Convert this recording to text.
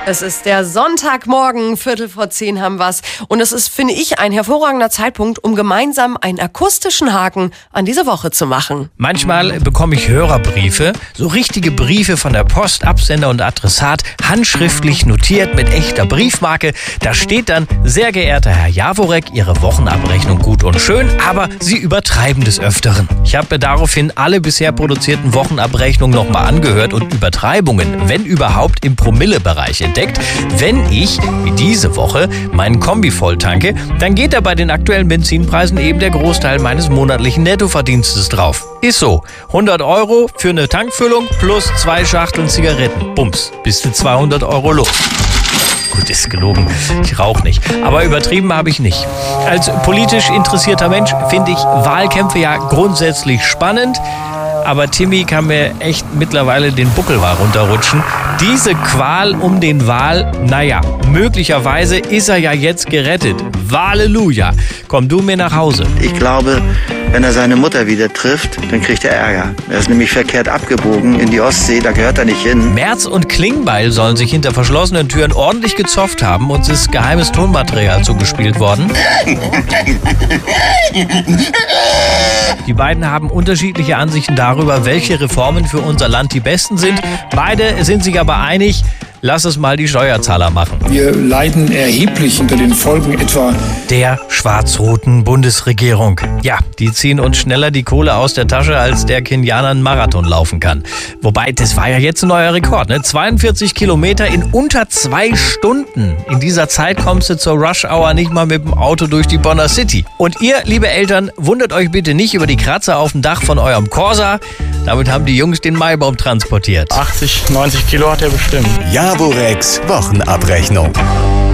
Es ist der Sonntagmorgen, 9:45 haben wir's. Und es ist, finde ich, ein hervorragender Zeitpunkt, um gemeinsam einen akustischen Haken an diese Woche zu machen. Manchmal bekomme ich Hörerbriefe, so richtige Briefe von der Post, Absender und Adressat, handschriftlich notiert mit echter Briefmarke. Da steht dann: Sehr geehrter Herr Jaworek, Ihre Wochenabrechnung gut und schön, aber Sie übertreiben des Öfteren. Ich habe mir daraufhin alle bisher produzierten Wochenabrechnungen nochmal angehört und Übertreibungen, wenn überhaupt, im Promillebereich entdeckt. Wenn ich, wie diese Woche, meinen Kombi volltanke, dann geht da bei den aktuellen Benzinpreisen eben der Großteil meines monatlichen Nettoverdienstes drauf. Ist so. 100 € für eine Tankfüllung plus 2 Schachteln Zigaretten. Bums, bist du 200 € los. Gut, ist gelogen. Ich rauche nicht. Aber übertrieben habe ich nicht. Als politisch interessierter Mensch finde ich Wahlkämpfe ja grundsätzlich spannend. Aber Timmy kann mir echt mittlerweile den Buckelwal runterrutschen. Diese Qual um den Wal, naja, möglicherweise ist er ja jetzt gerettet. Halleluja. Komm du mir nach Hause. Ich glaube, wenn er seine Mutter wieder trifft, dann kriegt er Ärger. Er ist nämlich verkehrt abgebogen in die Ostsee, da gehört er nicht hin. Merz und Klingbeil sollen sich hinter verschlossenen Türen ordentlich gezofft haben. Uns ist geheimes Tonmaterial zugespielt worden. Die beiden haben unterschiedliche Ansichten darüber, welche Reformen für unser Land die besten sind. Beide sind sich aber einig: Lass es mal die Steuerzahler machen. Wir leiden erheblich unter den Folgen etwa der schwarz-roten Bundesregierung. Ja, die ziehen uns schneller die Kohle aus der Tasche, als der Kenianer einen Marathon laufen kann. Wobei, das war ja jetzt ein neuer Rekord, ne? 42 Kilometer in unter 2 Stunden. In dieser Zeit kommst du zur Rush-Hour nicht mal mit dem Auto durch die Bonner City. Und ihr, liebe Eltern, wundert euch bitte nicht über die Kratzer auf dem Dach von eurem Corsa. Damit haben die Jungs den Maibaum transportiert. 80, 90 Kilo hat er bestimmt. Jaworeks Wochenabrechnung.